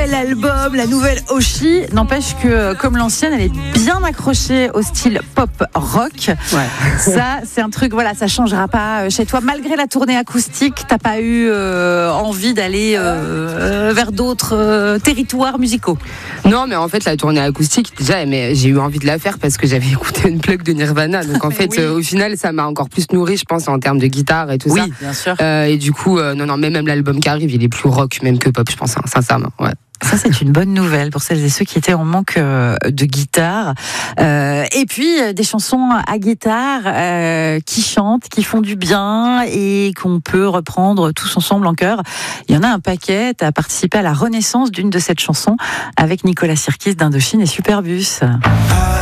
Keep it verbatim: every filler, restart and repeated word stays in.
nouvel album, la nouvelle Oshi. N'empêche que, comme l'ancienne, elle est bien accrochée au style pop rock. Ouais. Ça, c'est un truc, voilà, ça changera pas chez toi. Malgré la tournée acoustique, t'as pas eu euh, envie d'aller euh, vers d'autres euh, territoires musicaux? Non, mais en fait, la tournée acoustique, déjà, mais j'ai eu envie de la faire parce que j'avais écouté une plug de Nirvana. Donc, en fait, oui. euh, au final, ça m'a encore plus nourri, je pense, en termes de guitare et tout Oui, ça. Oui, bien sûr. Euh, et du coup, euh, non, non, mais même l'album qui arrive, il est plus rock même que pop, je pense, hein, sincèrement. Ouais. Ça, c'est une bonne nouvelle pour celles et ceux qui étaient en manque euh, de guitare. Euh, et puis, euh, des chansons à guitare euh, qui chantent, qui font du bien et qu'on peut reprendre tous ensemble en chœur. Il y en a un paquet. Tu as participé à la renaissance d'une de cette chanson avec Nicolas Sirkis d'Indochine et Superbus.